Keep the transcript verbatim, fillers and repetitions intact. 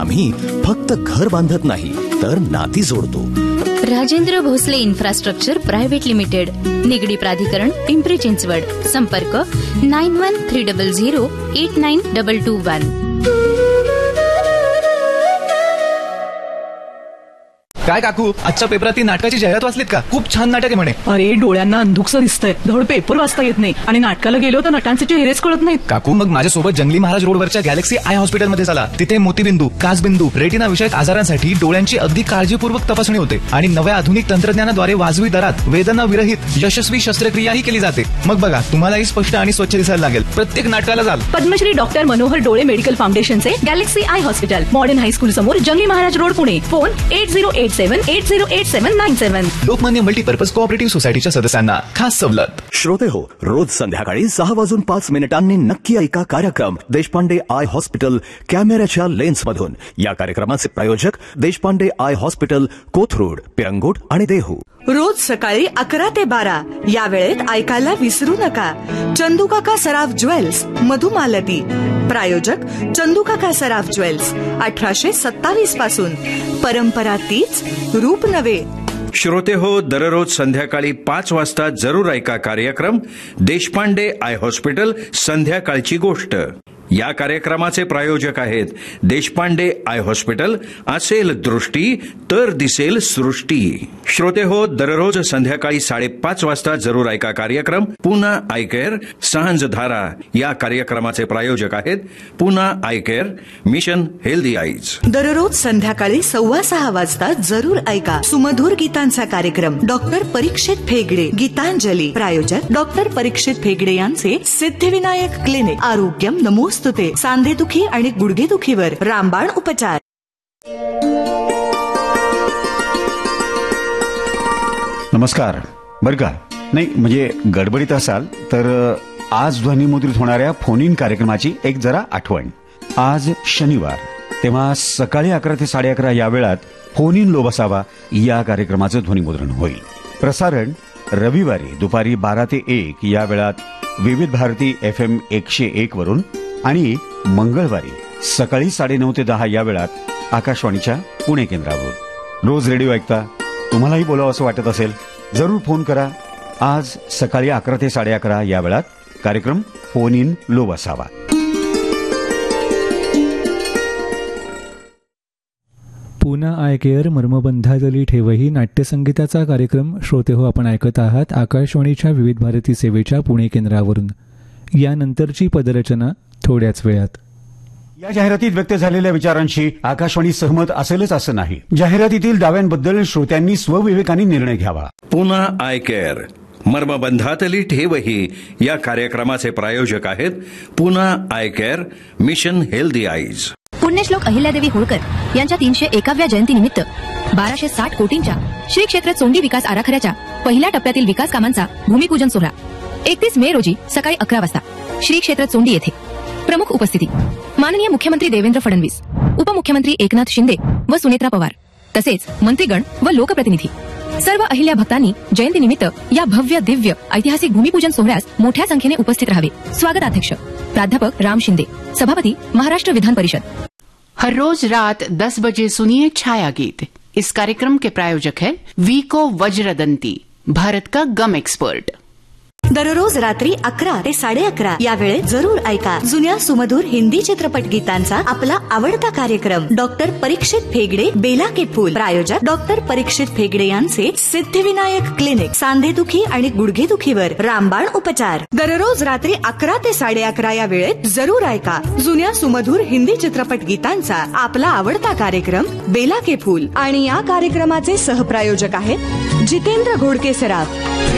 आम्ही फक्त घर बांधत नाही तर नाती जोडतो. Rajendra Bhosale infrastructure private limited, Nigdi प्राधिकरण, पिंपरी चिंचवड. संपर्क nine one three double zero eight nine double two one. काय काकू, आजच्या पेपरात नाटकाची जाहिरात वाचलीत का? खूप छान नाटक आहे म्हणे. अरे डोळ्यांना अंधुकसं दिसतंय, धड पेपर वाचता येत नाही आणि नाटकाला गेलो तर नटांचे चेहरेच कळत नाहीत. काकू, मग माझ्यासोबत जंगली महाराज रोडवरच्या गॅलेक्सी आय हॉस्पिटलमध्ये चला. तिथे मोतीबिंदू, काचबिंदू, रेटिना विषयक आजारांसाठी डोळ्यांची अगदी काळजीपूर्वक तपासणी होते आणि नव्या आधुनिक तंत्रज्ञानाद्वारे वाजवी दरात वेदना विरहित यशस्वी शस्त्रक्रियाही केली जाते. मग बघा, तुम्हालाही स्पष्ट आणि स्वच्छ दिसायला लागेल. प्रत्येक नाटकाला जाल. पद्मश्री डॉक्टर मनोहर डोळे मेडिकल फाउंडेशनचे Galaxy I hospital, modern high school समोर, जंगली Maharaj road, Pune. Phone at zero eight seven eight zero eight seven nine seven. Lokmanya multipurpose cooperative सोसायटीच्या सदस्यांना खास सवलत. श्रोते हो, रोज संध्याकाळी सहा वाजून पाच मिनिटांनी नक्की ऐका कार्यक्रम देशपांडे आय हॉस्पिटल, कॅमेऱ्याच्या लेन्समधून. या कार्यक्रमाचे प्रायोजक देशपांडे आय हॉस्पिटल, कोथरूड, पिरंगुट आणि देहू. रोज सकाळी अकरा ते बारा या वेळेत ऐकायला विसरू नका. चंदूकाका सराफ ज्वेल्स, मधुमालती. प्रायोजक चंदूकाका सराफ ज्वेल्स, अठराशे सत्तावीस पासून. परंपरा तीच, रूप नवे. श्रोते हो, दररोज संध्याकाळी पाच वाजता जरूर ऐका कार्यक्रम देशपांडे आय हॉस्पिटल, संध्याकाळची गोष्ट. या कार्यक्रमाचे प्रायोजक आहेत देशपांडे आय हॉस्पिटल. असेल दृष्टी तर दिसेल सृष्टी. श्रोते हो, दररोज संध्याकाळी साडेपाच वाजता जरूर ऐका कार्यक्रम पुन्हा आय केअर, सांज धारा. या कार्यक्रमाचे प्रायोजक आहेत पुन्हा I care, mission healthy eyes. दररोज संध्याकाळी सव्वा सहा वाजता जरूर ऐका सुमधुर गीतांचा कार्यक्रम डॉक्टर परीक्षित फेगडे, गीतांजली. प्रायोजक डॉक्टर परीक्षित फेगडे यांचे सिद्धिविनायक क्लिनिक. आरोग्यम नमोस्तुते. सांधेदुखी आणि गुडघेदुखीवर रामबाण उपचार. नमस्कार. बरं का, नाही म्हणजे गडबडीत असाल तर आज ध्वनिमुद्रित होणाऱ्या फोन इन कार्यक्रमाची एक जरा आठवण. आज शनिवार, तेव्हा सकाळी अकरा ते साडे अकरा या वेळात फोन इन लो बसावा या कार्यक्रमाचं ध्वनिमुद्रण होईल. प्रसारण रविवारी दुपारी बारा ते एक या वेळात विविध भारती एफ एम एकशे एक वरून आणि मंगळवारी सकाळी साडेनऊ ते दहा या वेळात आकाशवाणीच्या पुणे केंद्रावर. रोज रेडिओ ऐकता तुम्हालाही बोलावं असं वाटत असेल, जरूर फोन करा. आज सकाळी अकरा ते साडे अकरा या वेळात कार्यक्रम फोन इन लो बसावा. पुन्हा आय केअर, मर्मबंधाजली ठेवही नाट्यसंगीताचा कार्यक्रम. श्रोते हो, आपण ऐकत आहात आकाशवाणीच्या विविध भारती सेवेच्या पुणे केंद्रावरून. यानंतरची पदरचना थोड्याच वेळात. या जाहिरातीत व्यक्त झालेल्या विचारांशी आकाशवाणी सहमत असेलच असं नाही. जाहिरातीतील दाव्यांबद्दल श्रोत्यांनी स्वविवेकाने निर्णय घ्यावा. पुन्हा आय केअर, मर्मबंधातली ठेवही या कार्यक्रमाचे प्रायोजक आहेत पुन्हा I care, mission healthy eyes. पुण्यश्लोक अहिल्यादेवी होळकर यांच्या तीनशे एकाव्या जयंतीनिमित्त बाराशे साठ कोटींच्या श्री क्षेत्र चोंडी विकास आराखड्याच्या पहिल्या टप्प्यातील विकास कामांचा भूमिपूजन सोहळा एकतीस मे रोजी सकाळी अकरा वाजता श्री क्षेत्र चोंडी येथे. प्रमुख उपस्थिती माननीय मुख्यमंत्री देवेंद्र फडणवीस, उपमुख्यमंत्री एकनाथ शिंदे व सुनेत्रा पवार, तसेच मंत्रीगण व लोकप्रतिनिधी. सर्व अहिल्या भक्तांनी जयंतीनिमित्त या भव्य दिव्य ऐतिहासिक भूमिपूजन सोहळ्यास मोठ्या संख्येने उपस्थित राहावे. स्वागताध्यक्ष प्राध्यापक राम शिंदे, सभापति महाराष्ट्र विधान परिषद. हर रोज रात दस बजे सुनिए छाया गीत. इस कार्यक्रम के प्रायोजक है वीको वज्रदंती, भारत का गम एक्सपर्ट. दररोज रात्री अकरा ते साडे अकरा या वेळेत जरूर ऐका जुन्या सुमधुर हिंदी चित्रपट गीतांचा आपला आवडता कार्यक्रम डॉक्टर परीक्षित फेगडे, बेला के फूल. प्रायोजक डॉक्टर परीक्षित फेगडे यांचे सिद्धिविनायक क्लिनिक. सांधेदुखी आणि गुडघेदुखीवर रामबाण उपचार. दररोज रात्री अकरा ते साडे अकरा या वेळेत जरूर ऐका जुन्या सुमधुर हिंदी चित्रपट गीतांचा आपला आवडता कार्यक्रम बेला के फूल. आणि या कार्यक्रमाचे सहप्रायोजक आहेत जितेंद्र घोडके सराफ.